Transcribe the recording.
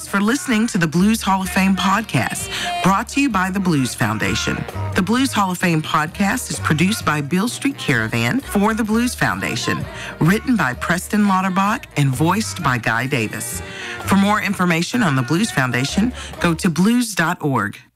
for listening to the Blues Hall of Fame podcast, brought to you by the Blues Foundation. The Blues Hall of Fame podcast is produced by Beale Street Caravan for the Blues Foundation, written by Preston Lauterbach and voiced by Guy Davis. For more information on the Blues Foundation, go to blues.org.